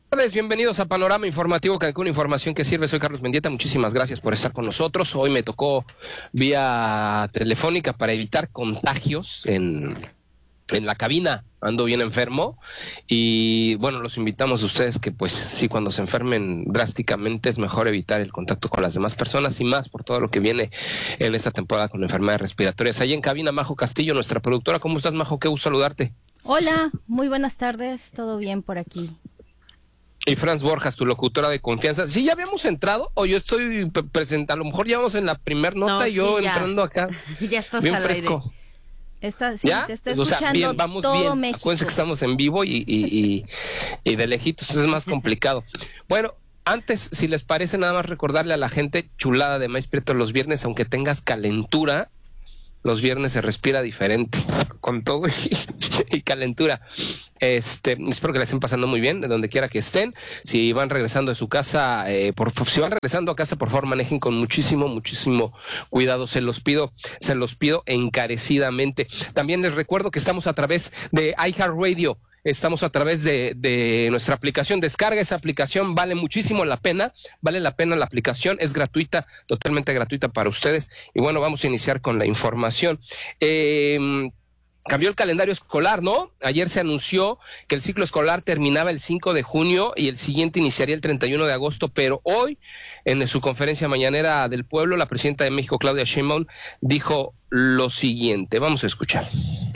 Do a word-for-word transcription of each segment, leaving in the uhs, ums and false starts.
Buenas tardes, bienvenidos a Panorama Informativo Cancún, información que sirve. Soy Carlos Mendieta, muchísimas gracias por estar con nosotros. Hoy me tocó vía telefónica para evitar contagios en, en la cabina. Ando bien enfermo y bueno, los invitamos a ustedes que pues sí, cuando se enfermen drásticamente es mejor evitar el contacto con las demás personas y más por todo lo que viene en esta temporada con enfermedades respiratorias. Ahí en cabina, Majo Castillo, nuestra productora. ¿Cómo estás, Majo? Qué gusto saludarte. Hola, muy buenas tardes, todo bien por aquí. Y Franz Borjas, tu locutora de confianza. ¿Sí ya habíamos entrado o yo estoy presentando? A lo mejor ya vamos en la primer nota no, y yo sí, entrando acá. Ya estás bien al fresco. Aire. Está, sí, ¿Ya? Te está o sea, bien, vamos todo bien. México. Acuérdense que estamos en vivo y, y, y, y de lejitos es más complicado. Bueno, antes, si les parece, nada más recordarle a la gente chulada de Maíz Prieto los viernes, aunque tengas calentura, los viernes se respira diferente, con todo y, y calentura. Este, espero que la estén pasando muy bien, de donde quiera que estén. Si van regresando de su casa, eh, por, si van regresando a casa, por favor manejen con muchísimo, muchísimo cuidado. Se los pido, se los pido encarecidamente. También les recuerdo que estamos a través de iHeartRadio. Estamos a través de, de nuestra aplicación. Descarga esa aplicación, vale muchísimo la pena, vale la pena la aplicación, es gratuita, totalmente gratuita para ustedes. Y bueno, vamos a iniciar con la información. Eh, cambió el calendario escolar, ¿no? Ayer se anunció que el ciclo escolar terminaba el cinco de junio y el siguiente iniciaría el treinta y uno de agosto, pero hoy, en su conferencia mañanera del pueblo, la presidenta de México, Claudia Sheinbaum, dijo lo siguiente. Vamos a escuchar.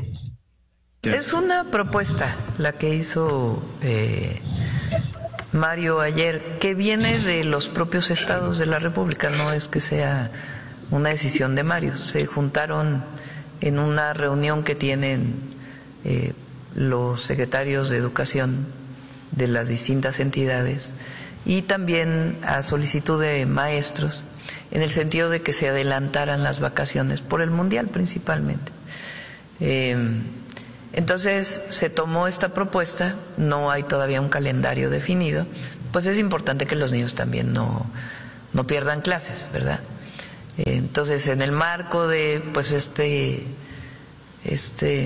Es una propuesta la que hizo eh, Mario ayer, que viene de los propios estados de la República, no es que sea una decisión de Mario. Se juntaron en una reunión que tienen eh, los secretarios de educación de las distintas entidades y también a solicitud de maestros, en el sentido de que se adelantaran las vacaciones, por el Mundial principalmente. Eh, Entonces se tomó esta propuesta, no hay todavía un calendario definido, pues es importante que los niños también no, no pierdan clases, ¿verdad? Entonces, en el marco de pues este, este,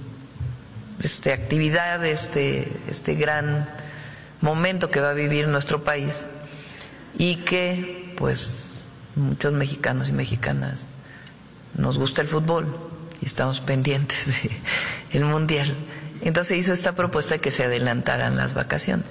este actividad, este, este gran momento que va a vivir nuestro país y que pues muchos mexicanos y mexicanas nos gusta el fútbol y estamos pendientes del Mundial. Entonces hizo esta propuesta de que se adelantaran las vacaciones.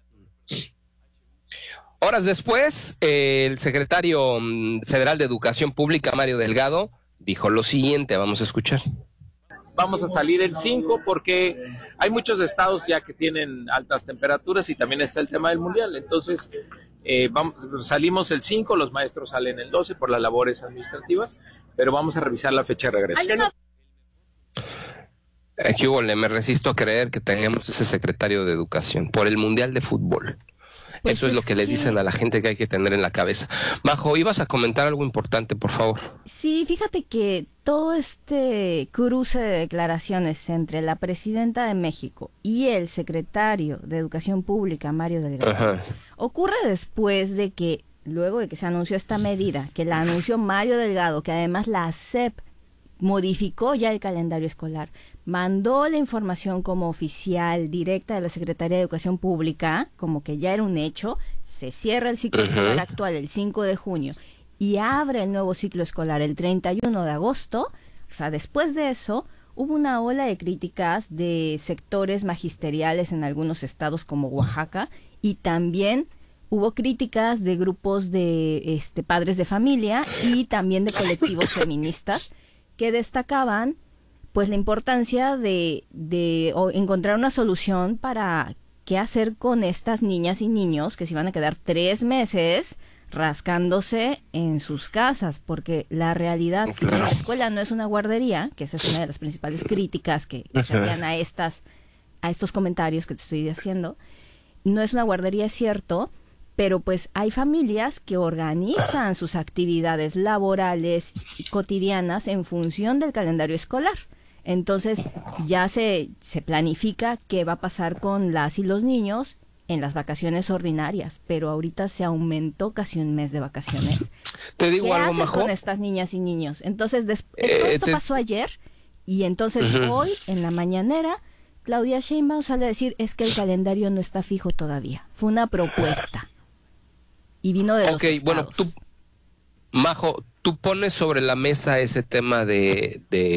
Horas después, eh, el secretario federal de Educación Pública, Mario Delgado, dijo lo siguiente, vamos a escuchar. Vamos a salir el cinco porque hay muchos estados ya que tienen altas temperaturas y también está el tema del Mundial. Entonces, eh, vamos, salimos el cinco, los maestros salen el doce por las labores administrativas, pero vamos a revisar la fecha de regreso. Aquí hubo, me resisto a creer que tengamos ese secretario de Educación por el Mundial de Fútbol. Pues Eso es, es lo que, que le dicen a la gente que hay que tener en la cabeza. Majo, ibas a comentar algo importante, por favor. Sí, fíjate que todo este cruce de declaraciones entre la presidenta de México y el secretario de Educación Pública, Mario Delgado, Ajá. ocurre después de que, luego de que se anunció esta medida, que la anunció Mario Delgado, que además la S E P modificó ya el calendario escolar, mandó la información como oficial directa de la Secretaría de Educación Pública, como que ya era un hecho, se cierra el ciclo uh-huh. escolar actual el cinco de junio y abre el nuevo ciclo escolar el treinta y uno de agosto, o sea, después de eso hubo una ola de críticas de sectores magisteriales en algunos estados como Oaxaca y también hubo críticas de grupos de este, padres de familia y también de colectivos feministas que destacaban pues la importancia de, de o encontrar una solución para qué hacer con estas niñas y niños que se iban a quedar tres meses rascándose en sus casas, porque la realidad, si la escuela no es una guardería, que esa es una de las principales críticas que, que se hacían a estas, a estos comentarios que te estoy haciendo, no es una guardería, es cierto, pero pues hay familias que organizan sus actividades laborales y cotidianas en función del calendario escolar. Entonces ya se, se planifica qué va a pasar con las y los niños en las vacaciones ordinarias, pero ahorita se aumentó casi un mes de vacaciones. Te digo ¿Qué algo, haces Majo? con estas niñas y niños? Entonces, después, eh, todo esto te... pasó ayer y entonces uh-huh. hoy en la mañanera Claudia Sheinbaum sale a decir es que el calendario no está fijo todavía. Fue una propuesta. Y vino de okay, los estados. Bueno, tú, Majo, tú pones sobre la mesa ese tema de, de,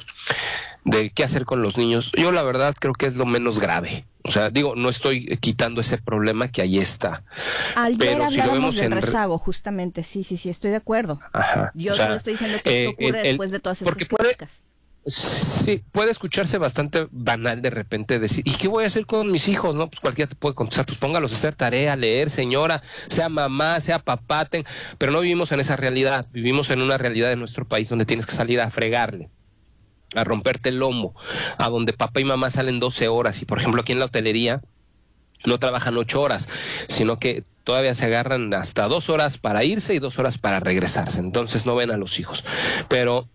de qué hacer con los niños. Yo la verdad creo que es lo menos grave. O sea, digo, no estoy quitando ese problema que ahí está. Ayer pero si lo vemos del en rezago, justamente, sí, sí, sí, estoy de acuerdo. Ajá, Yo o solo sea, estoy diciendo que eh, esto ocurre el, el, después de todas estas porque críticas. Puede, sí, puede escucharse bastante banal de repente decir, ¿y qué voy a hacer con mis hijos? No, pues cualquiera te puede contestar, pues póngalos a hacer tarea, a leer, señora, sea mamá, sea papá, ten... pero no vivimos en esa realidad, vivimos en una realidad de nuestro país donde tienes que salir a fregarle, a romperte el lomo, a donde papá y mamá salen doce horas, y por ejemplo aquí en la hotelería no trabajan ocho horas, sino que todavía se agarran hasta dos horas para irse y dos horas para regresarse, entonces no ven a los hijos, pero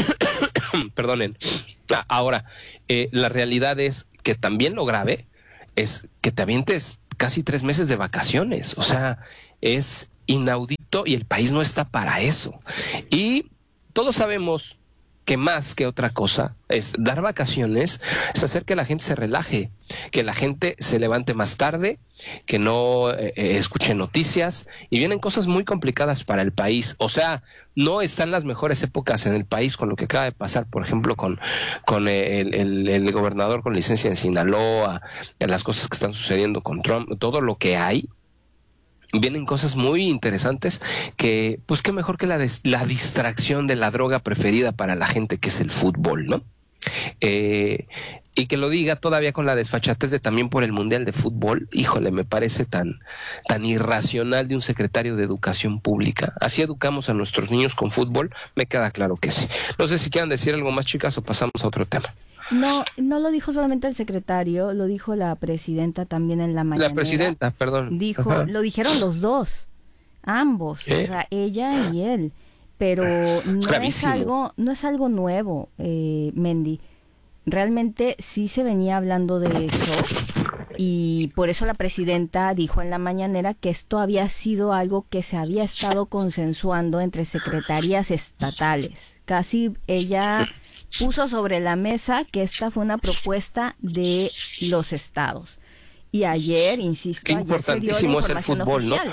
perdonen, ahora eh, la realidad es que también lo grave es que te avientes casi tres meses de vacaciones, o sea, es inaudito y el país no está para eso, y todos sabemos que más que otra cosa es dar vacaciones, es hacer que la gente se relaje, que la gente se levante más tarde, que no eh, escuche noticias, y vienen cosas muy complicadas para el país. O sea, no están las mejores épocas en el país con lo que acaba de pasar, por ejemplo, con, con el, el, el gobernador con licencia en Sinaloa, las cosas que están sucediendo con Trump, todo lo que hay. Vienen cosas muy interesantes que, pues qué mejor que la, des, la distracción de la droga preferida para la gente, que es el fútbol, ¿no? Eh, y que lo diga todavía con la desfachatez de también por el Mundial de Fútbol, híjole, me parece tan, tan irracional de un secretario de Educación Pública. ¿Así educamos a nuestros niños con fútbol? Me queda claro que sí. No sé si quieran decir algo más, chicas, o pasamos a otro tema. No, no lo dijo solamente el secretario, lo dijo la presidenta también en la mañanera. La presidenta, perdón. Dijo, Ajá. Lo dijeron los dos, ambos, ¿Eh? o sea, ella y él, pero no es algo, no es algo nuevo, eh, Mendy. Realmente sí se venía hablando de eso y por eso la presidenta dijo en la mañanera que esto había sido algo que se había estado consensuando entre secretarías estatales. Casi ella puso sobre la mesa que esta fue una propuesta de los estados. Y ayer, insisto, Qué ayer se dio la información es el fútbol, oficial.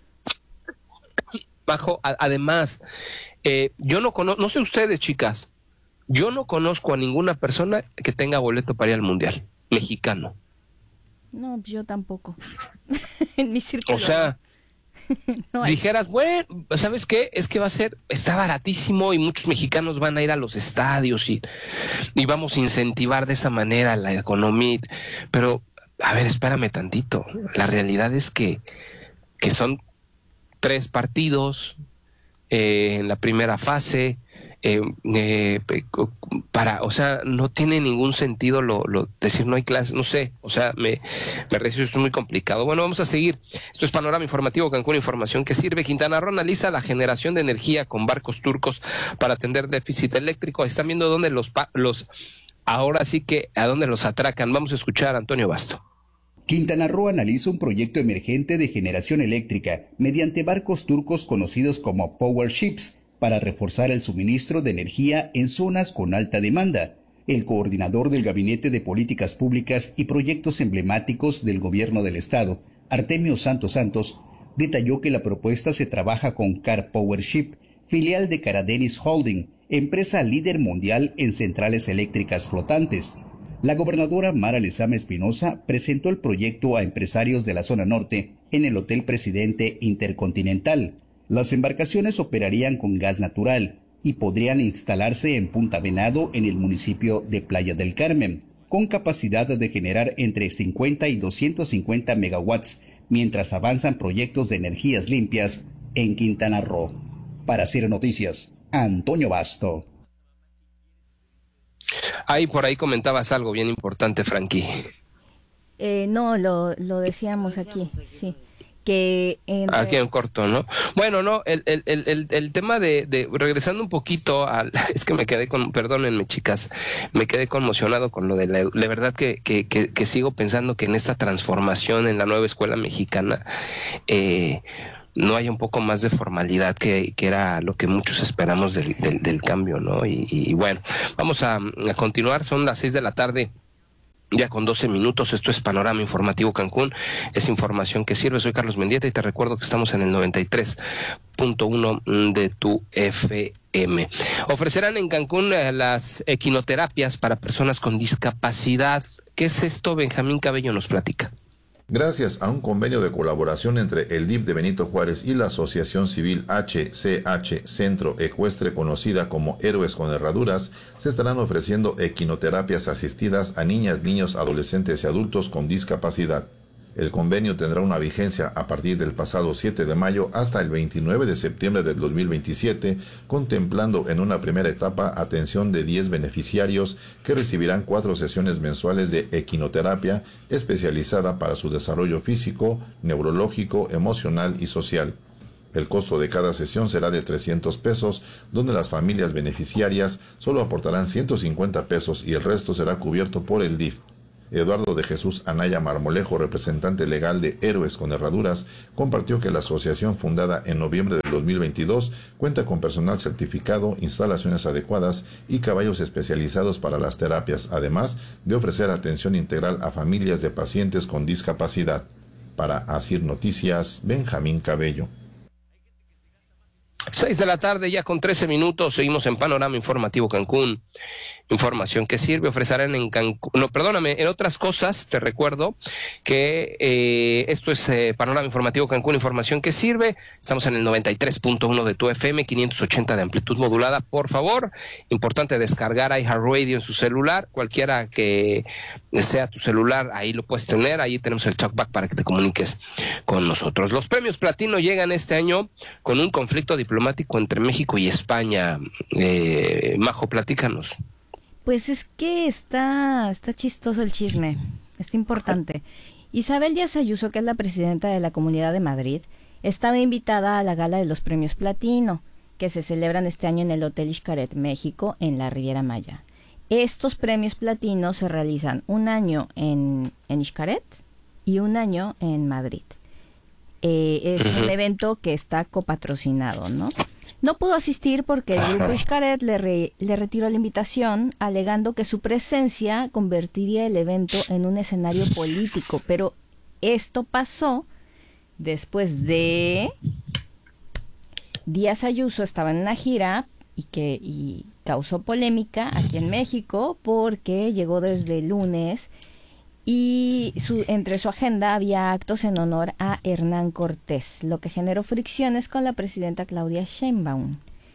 ¿No? Bajo, a, además, eh, yo no conozco, no sé ustedes, chicas, yo no conozco a ninguna persona que tenga boleto para ir al Mundial, mexicano. No, yo tampoco. En mi círculo. O sea, no dijeras, bueno, ¿sabes qué? Es que va a ser, está baratísimo y muchos mexicanos van a ir a los estadios y, y vamos a incentivar de esa manera la economía. Pero, a ver, espérame tantito. La realidad es que, que son tres partidos eh, en la primera fase. Eh, eh, para, o sea, no tiene ningún sentido lo, lo decir no hay clases, no sé, o sea, me, me parece esto muy complicado. Bueno, vamos a seguir. Esto es Panorama Informativo Cancún, información que sirve. Quintana Roo analiza la generación de energía con barcos turcos para atender déficit eléctrico. Están viendo dónde los, los ahora sí que a dónde los atracan. Vamos a escuchar a Antonio Basto. Quintana Roo analiza un proyecto emergente de generación eléctrica mediante barcos turcos conocidos como Power Ships, para reforzar el suministro de energía en zonas con alta demanda. El coordinador del Gabinete de Políticas Públicas y Proyectos Emblemáticos del Gobierno del Estado, Artemio Santos Santos, detalló que la propuesta se trabaja con Car Power Ship, filial de Caradenis Holding, empresa líder mundial en centrales eléctricas flotantes. La gobernadora Mara Lezama Espinosa presentó el proyecto a empresarios de la zona norte en el Hotel Presidente Intercontinental. Las embarcaciones operarían con gas natural y podrían instalarse en Punta Venado, en el municipio de Playa del Carmen, con capacidad de generar entre cincuenta y doscientos cincuenta megawatts, mientras avanzan proyectos de energías limpias en Quintana Roo. Para Ciro Noticias, Antonio Basto. Ahí por ahí comentabas algo bien importante, Frankie. Eh, no, lo, lo decíamos aquí, sí. Que en... Aquí en corto, ¿no? Bueno, no, el, el, el, el tema de, de, regresando un poquito al, es que me quedé con, perdónenme chicas, me quedé conmocionado con lo de la, de verdad que, que, que, que sigo pensando que en esta transformación en la nueva escuela mexicana, eh, no haya un poco más de formalidad que, que era lo que muchos esperamos del, del, del cambio, ¿no? Y, y bueno, vamos a, a continuar, son las seis de la tarde Ya con doce minutos, esto es Panorama Informativo Cancún, es información que sirve. Soy Carlos Mendieta y te recuerdo que estamos en el noventa y tres punto uno de tu F M. Ofrecerán en Cancún eh, las equinoterapias para personas con discapacidad. ¿Qué es esto? Benjamín Cabello nos platica. Gracias a un convenio de colaboración entre el D I F de Benito Juárez y la Asociación Civil H C H Centro Ecuestre, conocida como Héroes con Herraduras, se estarán ofreciendo equinoterapias asistidas a niñas, niños, adolescentes y adultos con discapacidad. El convenio tendrá una vigencia a partir del pasado siete de mayo hasta el veintinueve de septiembre del dos mil veintisiete, contemplando en una primera etapa atención de diez beneficiarios que recibirán cuatro sesiones mensuales de equinoterapia especializada para su desarrollo físico, neurológico, emocional y social. El costo de cada sesión será de trescientos pesos, donde las familias beneficiarias solo aportarán ciento cincuenta pesos y el resto será cubierto por el D I F. Eduardo de Jesús Anaya Marmolejo, representante legal de Héroes con Herraduras, compartió que la asociación, fundada en noviembre del dos mil veintidós, cuenta con personal certificado, instalaciones adecuadas y caballos especializados para las terapias, además de ofrecer atención integral a familias de pacientes con discapacidad. Para Asir Noticias, Benjamín Cabello. Seis de la tarde, ya con trece minutos, seguimos en Panorama Informativo Cancún. Información que sirve, ofrecerán en Cancún, no, perdóname, en otras cosas, te recuerdo que eh, esto es eh, Panorama Informativo Cancún, información que sirve. Estamos en el noventa y tres punto uno de tu F M, quinientos ochenta de amplitud modulada. Por favor, importante descargar iHeartRadio en su celular, cualquiera que sea tu celular, ahí lo puedes tener, ahí tenemos el talkback para que te comuniques con nosotros. Los premios Platino llegan este año con un conflicto diplomático entre México y España. Eh, Majo, platícanos. Pues es que está, está chistoso el chisme, está importante. Isabel Díaz Ayuso, que es la presidenta de la Comunidad de Madrid, estaba invitada a la gala de los premios Platino, que se celebran este año en el Hotel Xcaret, México, en la Riviera Maya. Estos premios Platino se realizan un año en, en Xcaret y un año en Madrid. Eh, es uh-huh. un evento que está copatrocinado, ¿no? No pudo asistir porque el grupo Xcaret le, re, le retiró la invitación, alegando que su presencia convertiría el evento en un escenario político. Pero esto pasó después de Díaz Ayuso estaba en una gira y que y causó polémica aquí en México porque llegó desde el lunes y su, entre su agenda había actos en honor a Hernán Cortés, lo que generó fricciones con la presidenta Claudia Sheinbaum,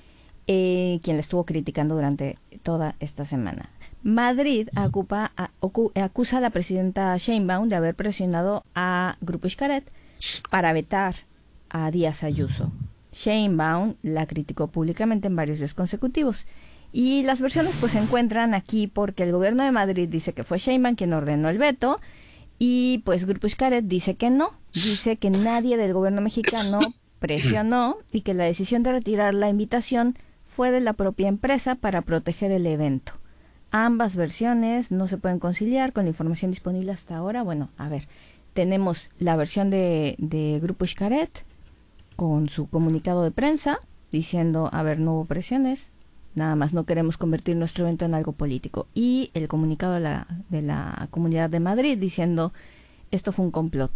eh, quien la estuvo criticando durante toda esta semana. Madrid acupa, a, ocu, acusa a la presidenta Sheinbaum de haber presionado a Grupo Xcaret para vetar a Díaz Ayuso. Sheinbaum la criticó públicamente en varios días consecutivos. Y las versiones pues se encuentran aquí porque el gobierno de Madrid dice que fue Sheinbaum quien ordenó el veto y pues Grupo Xcaret dice que no, dice que nadie del gobierno mexicano presionó y que la decisión de retirar la invitación fue de la propia empresa para proteger el evento. Ambas versiones no se pueden conciliar con la información disponible hasta ahora. Bueno, a ver, tenemos la versión de, de Grupo Xcaret con su comunicado de prensa diciendo, a ver, no hubo presiones, nada más no queremos convertir nuestro evento en algo político. Y el comunicado de la, de la Comunidad de Madrid diciendo esto fue un complot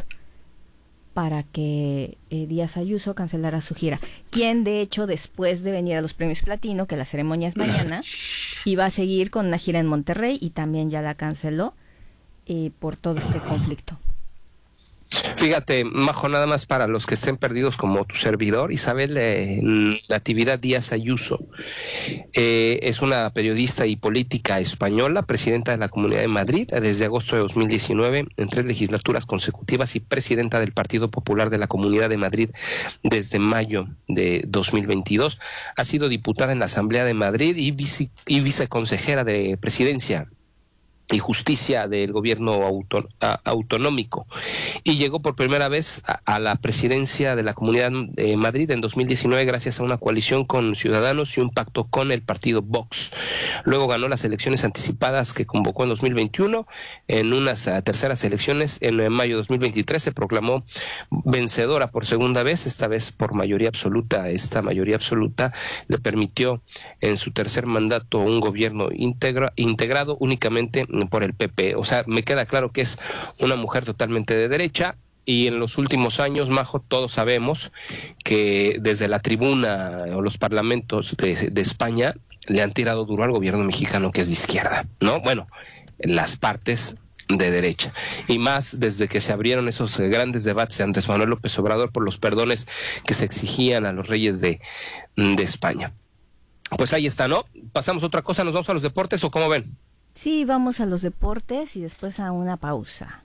para que eh, Díaz Ayuso cancelara su gira. Quien de hecho después de venir a los premios Platino, que la ceremonia es mañana, iba a seguir con una gira en Monterrey y también ya la canceló eh, por todo este conflicto. Fíjate, Majo, nada más para los que estén perdidos como tu servidor, Isabel eh, Natividad Díaz Ayuso eh, es una periodista y política española, presidenta de la Comunidad de Madrid desde agosto de dos mil diecinueve en tres legislaturas consecutivas y presidenta del Partido Popular de la Comunidad de Madrid desde mayo de dos mil veintidós. Ha sido diputada en la Asamblea de Madrid y, vice, y viceconsejera de Presidencia y Justicia del gobierno auto, a, autonómico y llegó por primera vez a, a la presidencia de la Comunidad de Madrid en dos mil diecinueve gracias a una coalición con Ciudadanos y un pacto con el partido Vox. Luego ganó las elecciones anticipadas que convocó en dos mil veintiuno. En unas uh, terceras elecciones en, en mayo de dos mil veintitrés se proclamó vencedora por segunda vez, esta vez por mayoría absoluta. Esta mayoría absoluta le permitió en su tercer mandato un gobierno integra, integrado únicamente por el P P. O sea, me queda claro que es una mujer totalmente de derecha. Y en los últimos años, Majo, todos sabemos que desde la tribuna o los parlamentos de, de España le han tirado duro al gobierno mexicano, que es de izquierda, ¿no? Bueno, las partes de derecha. Y más desde que se abrieron esos grandes debates de Andrés Manuel López Obrador por los perdones que se exigían a los reyes de, de España. Pues ahí está, ¿no? Pasamos a otra cosa, ¿nos vamos a los deportes o cómo ven? Sí, vamos a los deportes y después a una pausa.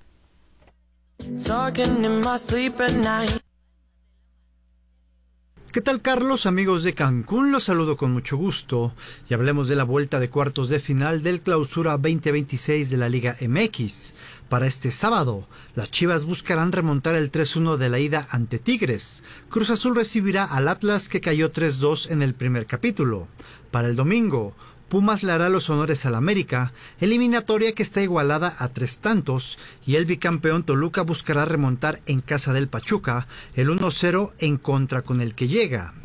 ¿Qué tal, Carlos? Amigos de Cancún, los saludo con mucho gusto y hablemos de la vuelta de cuartos de final del Clausura veinte veintiséis de la Liga M X. Para este sábado, las Chivas buscarán remontar el tres uno de la ida ante Tigres. Cruz Azul recibirá al Atlas, que cayó tres dos en el primer capítulo. Para el domingo, Pumas le hará los honores al América, eliminatoria que está igualada a tres tantos, y el bicampeón Toluca buscará remontar en casa del Pachuca el uno cero en contra con el que llega.